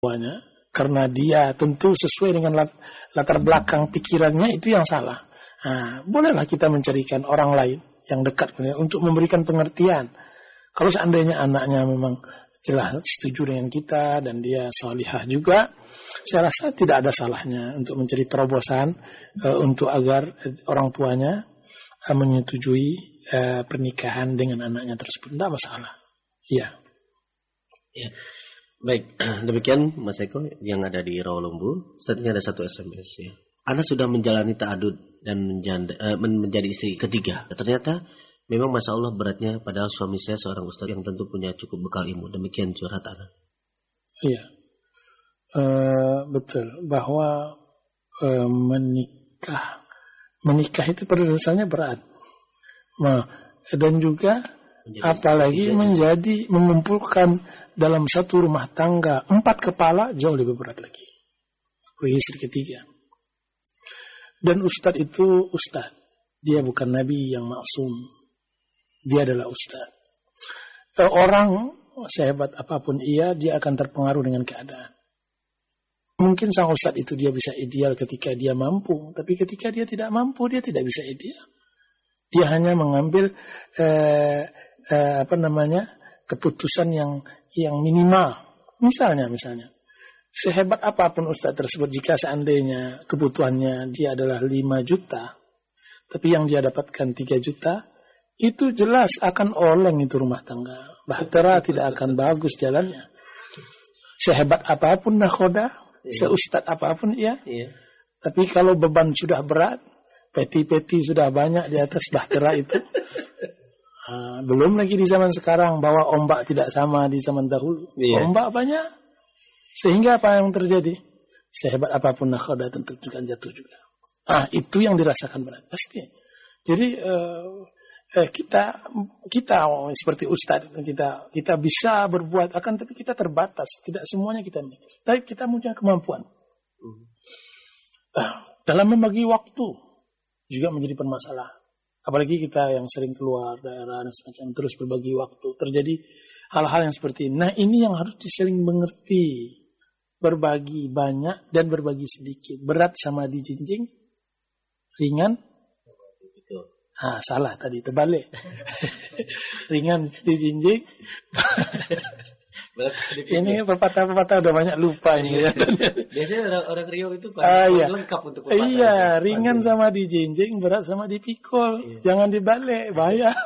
tuanya, karena dia tentu sesuai dengan latar belakang pikirannya, itu yang salah. Nah, bolehlah kita mencarikan orang lain yang dekat untuk memberikan pengertian. Kalau seandainya anaknya memang telah setuju dengan kita dan dia salihah juga, saya rasa tidak ada salahnya untuk mencari terobosan untuk agar orang tuanya menyetujui pernikahan dengan anaknya tersebut. Tidak masalah. Iya. Ya. Baik, demikian Mas Eko yang ada di Rawalumbu. Selanjutnya ada satu SMS ya. Anda sudah menjalani ta'adud dan menjadi istri ketiga. Ternyata memang Masya Allah beratnya, padahal suami saya seorang ustaz yang tentu punya cukup bekal ilmu. Demikian curhat Anda. Iya, betul. Bahwa menikah itu pada dasarnya berat. Dan juga apalagi mengumpulkan dalam satu rumah tangga 4 kepala jauh lebih berat lagi. Istri ketiga. Dan ustadz itu ustadz. Dia bukan nabi yang maksum. Dia adalah ustadz. Orang sehebat apapun dia akan terpengaruh dengan keadaan. Mungkin sang ustadz itu dia bisa ideal ketika dia mampu. Tapi ketika dia tidak mampu, dia tidak bisa ideal. Dia hanya mengambil keputusan yang minimal. Misalnya sehebat apapun ustaz tersebut, jika seandainya kebutuhannya dia adalah 5 juta, tapi yang dia dapatkan 3 juta, itu jelas akan oleng itu rumah tangga. Bahtera tidak akan bagus jalannya. Sehebat apapun nakhoda, seustad apapun ia, tapi kalau beban sudah berat, peti-peti sudah banyak di atas bahtera itu. Belum lagi di zaman sekarang bahwa ombak tidak sama di zaman dahulu. Ombak banyak. Sehingga apa yang terjadi? Sehebat apapun nakhoda tentu akan jatuh juga. Itu yang dirasakan berat. Pasti. Jadi kita seperti ustadz, kita bisa berbuat tapi kita terbatas. Tidak semuanya kita miliki. Tapi kita punya kemampuan. Dalam membagi waktu juga menjadi permasalahan. Apalagi kita yang sering keluar daerah dan semacam, terus berbagi waktu. Terjadi hal-hal yang seperti ini. Nah, ini yang harus disering mengerti. Berbagi banyak dan berbagi sedikit. Berat sama dijinjing, ringan. Salah tadi, terbalik. Ringan dijinjing. Ini pepatah-pepatah udah banyak lupa ini. Biasanya orang Riau itu lengkap untuk pepatah. Iya, ringan sama dijinjing, berat sama dipikul. Jangan dibalik, bahaya.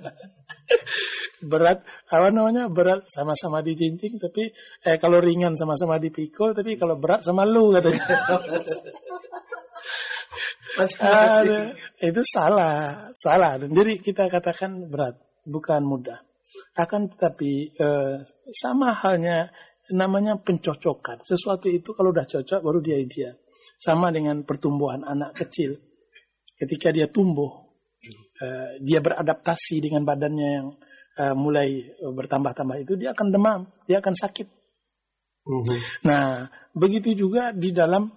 Berat, berat sama-sama dijinjing, tapi kalau ringan sama-sama dipikul, tapi kalau berat sama lu katanya. Itu salah. Dan jadi kita katakan berat, bukan mudah. Akan tetapi sama halnya namanya pencocokan. Sesuatu itu kalau udah cocok baru dia ideal. Sama dengan pertumbuhan anak kecil. Ketika dia tumbuh, dia beradaptasi dengan badannya yang mulai bertambah-tambah itu, dia akan demam, dia akan sakit. Nah, begitu juga di dalam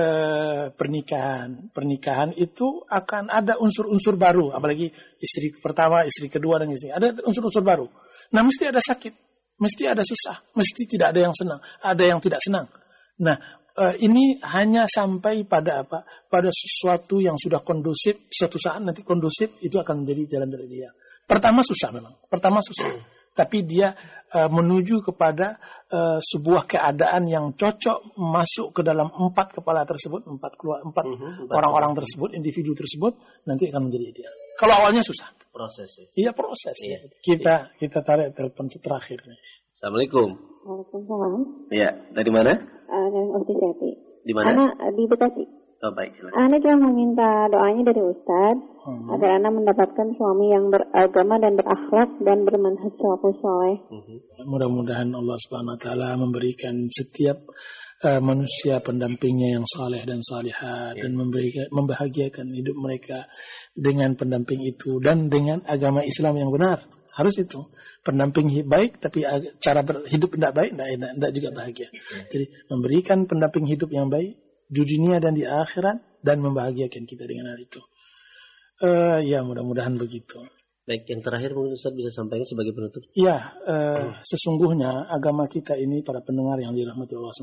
pernikahan itu akan ada unsur-unsur baru, apalagi istri pertama, istri kedua dan ada unsur-unsur baru. Nah, mesti ada sakit, mesti ada susah, mesti tidak ada yang senang, ada yang tidak senang. Nah, ini hanya sampai pada apa? Pada sesuatu yang sudah kondusif, suatu saat nanti kondusif itu akan menjadi jalan dari dia. Pertama susah memang, tapi dia menuju kepada sebuah keadaan yang cocok masuk ke dalam 4 kepala tersebut, 4 orang-orang tersebut, individu tersebut, nanti akan menjadi ideal. Kalau awalnya susah. Proses. Iya, proses. Iya. Kita tarik telepon terakhir. Assalamualaikum. Waalaikumsalam. Iya, dari mana? Dari Otisati. Di mana? Ana di Bekasi. Oh, baik. Ana cuma meminta doanya dari Ustaz agar Ana mendapatkan suami yang beragama dan berakhlak dan bermanhaj salafus saleh. Mudah-mudahan Allah Subhanahu wa taala memberikan setiap manusia pendampingnya yang saleh dan salihah dan membahagiakan hidup mereka dengan pendamping itu dan dengan agama Islam yang benar. Harus itu. Pendamping baik tapi cara hidup tidak baik tidak juga bahagia. Jadi memberikan pendamping hidup yang baik di dunia dan di akhirat dan membahagiakan kita dengan hal itu. Ya, mudah-mudahan begitu. Baik, yang terakhir mungkin Ustaz bisa sampaikan sebagai penutup. Ya, sesungguhnya agama kita ini para pendengar yang dirahmati Allah